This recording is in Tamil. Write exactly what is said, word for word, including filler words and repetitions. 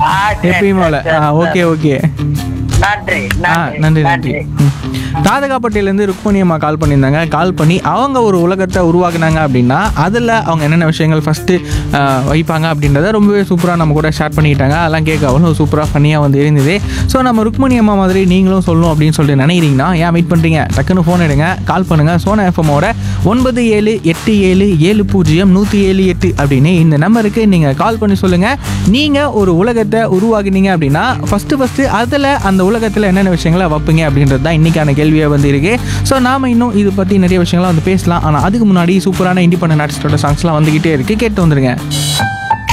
எப்பயுமே ஓகே ஓகே. நன்றி ஆ நன்றி நன்றி. தாதகாப்பட்டியிலேருந்து ருக்மணி அம்மா கால் பண்ணியிருந்தாங்க. கால் பண்ணி அவங்க ஒரு உலகத்தை உருவாக்குனாங்க அப்படின்னா அதில் அவங்க என்னென்ன விஷயங்கள் ஃபஸ்ட்டு வைப்பாங்க அப்படின்றத ரொம்பவே சூப்பராக நம்ம கூட ஷேர் பண்ணிக்கிட்டாங்க. அதெல்லாம் கேட்க அவ்வளோ சூப்பராக ஃபன்னியாக வந்து இருந்தது. ஸோ நம்ம ருக்மணி அம்மா மாதிரி நீங்களும் சொல்லணும் அப்படின்னு சொல்லிட்டு நினைக்கிறீங்கன்னா ஏன் வெயிட் பண்ணுறீங்க, டக்குன்னு ஃபோன் எடுங்க, கால் பண்ணுங்கள். சோனா எஃப்எம்மோட ஒன்பது ஏழு எட்டு ஏழு ஏழு பூஜ்ஜியம் நூற்றி ஏழு எட்டு அப்படின்னு இந்த நம்பருக்கு நீங்கள் கால் பண்ணி சொல்லுங்கள். நீங்கள் ஒரு உலகத்தை உருவாக்குனீங்க அப்படின்னா ஃபஸ்ட்டு ஃபஸ்ட்டு அதில் அந்த உலகத்தில் என்னென்ன விஷயங்களை வைப்பீங்க அப்படின்றது தான் இன்றைக்கான கேள்வியாக வந்து இருக்கு. ஸோ நாம் இன்னும் இது பற்றி நிறைய விஷயங்கள்லாம் வந்து பேசலாம். ஆனால் அதுக்கு முன்னாடி சூப்பரான இண்டிபெண்டன்ட் ஆர்டிஸ்டோட சாங்ஸ்லாம் வந்துக்கிட்டே இருக்குது, கேட்டு வந்துருங்க.